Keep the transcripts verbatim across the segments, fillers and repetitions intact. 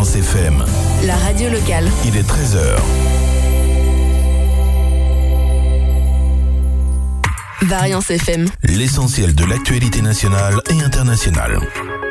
Variance F M. La radio locale. Il est treize heures. Variance F M. L'essentiel de l'actualité nationale et internationale.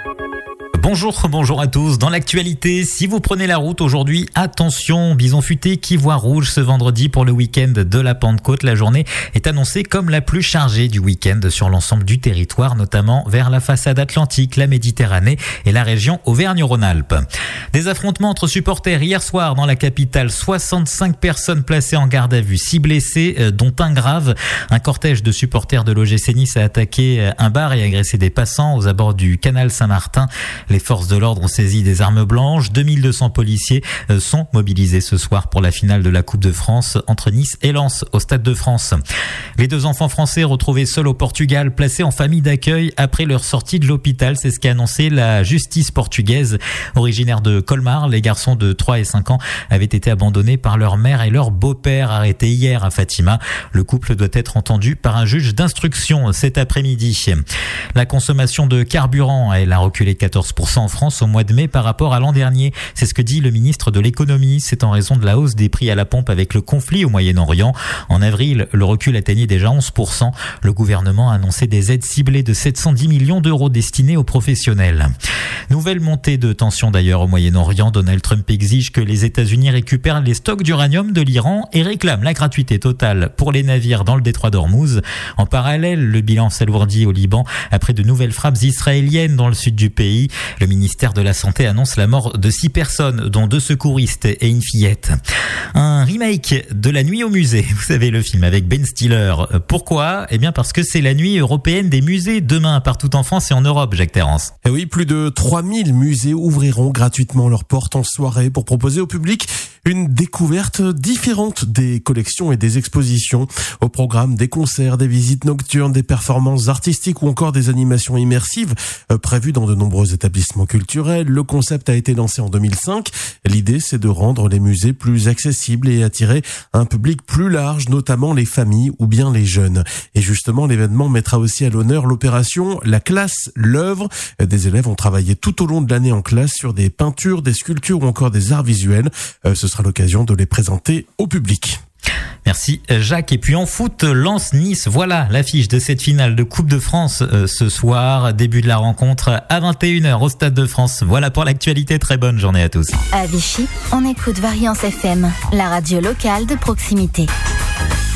Bonjour, bonjour à tous. Dans l'actualité, si vous prenez la route aujourd'hui, attention, bison futé qui voit rouge ce vendredi pour le week-end de la Pentecôte. La journée est annoncée comme la plus chargée du week-end sur l'ensemble du territoire, notamment vers la façade atlantique, la Méditerranée et la région Auvergne-Rhône-Alpes. Des affrontements entre supporters hier soir dans la capitale. soixante-cinq personnes placées en garde à vue, six blessés, dont un grave. Un cortège de supporters de l'O G C Nice a attaqué un bar et agressé des passants aux abords du canal Saint-Martin. Les forces de l'ordre ont saisi des armes blanches. deux mille deux cents policiers sont mobilisés ce soir pour la finale de la Coupe de France entre Nice et Lens au Stade de France. Les deux enfants français retrouvés seuls au Portugal, placés en famille d'accueil après leur sortie de l'hôpital. C'est ce qu'a annoncé la justice portugaise. Originaires de Colmar, les garçons de trois et cinq ans avaient été abandonnés par leur mère et leur beau-père arrêtés hier à Fatima. Le couple doit être entendu par un juge d'instruction cet après-midi. La consommation de carburant, elle a reculé de quatorze pour cent en France au mois de mai par rapport à l'an dernier. C'est ce que dit le ministre de l'économie. C'est en raison de la hausse des prix à la pompe avec le conflit au Moyen-Orient. En avril, le recul atteignait déjà onze pour cent. Le gouvernement a annoncé des aides ciblées de sept cent dix millions d'euros destinées aux professionnels. Nouvelle montée de tension d'ailleurs au Moyen-Orient. Donald Trump exige que les États-Unis récupèrent les stocks d'uranium de l'Iran et réclame la gratuité totale pour les navires dans le détroit d'Ormuz. En parallèle, le bilan s'alourdit au Liban après de nouvelles frappes israéliennes dans le sud du pays. Le ministère de la Santé annonce la mort de six personnes, dont deux secouristes et une fillette. Un remake de La Nuit au musée. Vous savez, le film avec Ben Stiller. Pourquoi ? Eh bien, parce que c'est la nuit européenne des musées demain, partout en France et en Europe, Jacques Terrance. Et oui, plus de trois mille musées ouvriront gratuitement leurs portes en soirée pour proposer au public une découverte différente des collections et des expositions. Au programme, des concerts, des visites nocturnes, des performances artistiques ou encore des animations immersives euh, prévues dans de nombreux établissements culturels. Le concept a été lancé en deux mille cinq. L'idée, c'est de rendre les musées plus accessibles et attirer un public plus large, notamment les familles ou bien les jeunes. Et justement, l'événement mettra aussi à l'honneur l'opération La Classe, l'œuvre. Des élèves ont travaillé tout au long de l'année en classe sur des peintures, des sculptures ou encore des arts visuels. Euh, ce sera l'occasion de les présenter au public. Merci Jacques. Et puis en foot, Lens-Nice, voilà l'affiche de cette finale de Coupe de France euh, ce soir. Début de la rencontre à vingt et une heures au Stade de France. Voilà pour l'actualité, très bonne journée à tous. À Vichy, on écoute Variance F M, la radio locale de proximité.